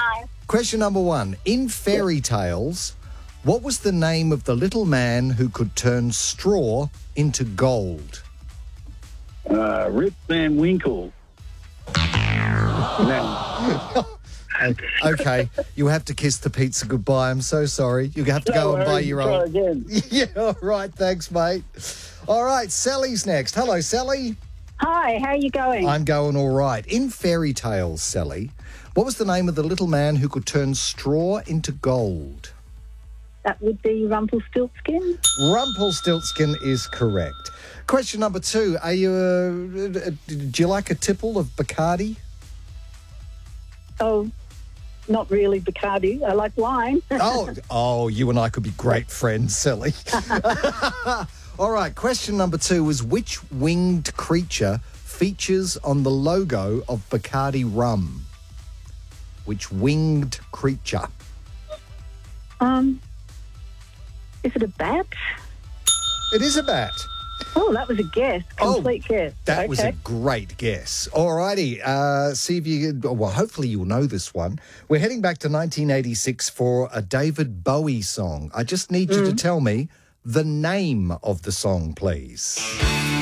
Hi. Question number 1. In fairy tales, what was the name of the little man who could turn straw into gold? Rip Van Winkle. No. Okay, you have to kiss the pizza goodbye. I'm so sorry. You have to go and buy your Try own. again. Yeah, all right. Thanks, mate. All right, Sally's next. Hello, Sally. Hi, how are you going? I'm going all right. In fairy tales, Sally, what was the name of the little man who could turn straw into gold? That would be Rumpelstiltskin. Rumpelstiltskin is correct. Question number 2. Are you? Do you like a tipple of Bacardi? Oh, not really Bacardi. I like wine. Oh, you and I could be great friends, Sally. All right, question number 2 is which winged creature features on the logo of Bacardi rum? Which winged creature? Is it a bat? It is a bat. Oh, that was a guess. Complete guess. That was a great guess. All righty. See if you... Well, hopefully you'll know this one. We're heading back to 1986 for a David Bowie song. I just need you to tell me the name of the song, please.